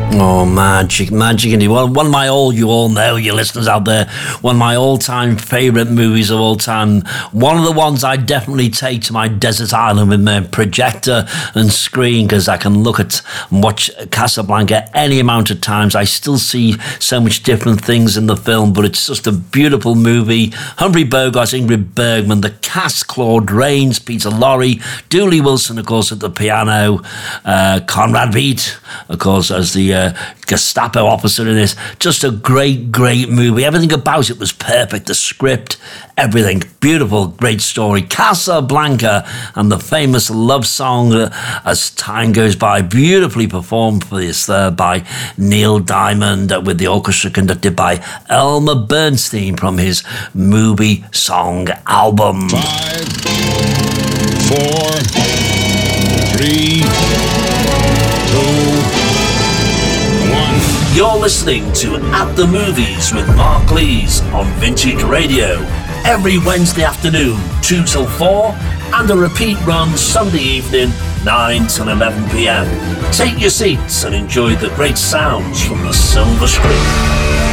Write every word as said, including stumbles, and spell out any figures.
Oh, magic, magic indeed. Well, one of my all, you all know, you listeners out there, one of my all-time favourite movies of all time. One of the ones I definitely take to my desert island with my projector and screen, because I can look at and watch Casablanca any amount of times. I still see so much different things in the film, but it's just a beautiful movie. Humphrey Bogart, Ingrid Bergman, the cast, Claude Rains, Peter Lorre, Dooley Wilson, of course, at the piano, uh, Conrad Veidt, of course, as the uh, Gestapo officer in it. Just a great, great movie. Everything about it was perfect. The script, everything. Beautiful, great story. Casablanca and the famous love song uh, As Time Goes By, beautifully performed for this uh, by Neil Diamond, uh, with the orchestra conducted by Elmer Bernstein from his movie song album. Five, four, three, two, You're listening to At the Movies with Mark Lees on Vintage Radio. Every Wednesday afternoon, two till four, and a repeat run Sunday evening, nine till eleven p m. Take your seats and enjoy the great sounds from the silver screen.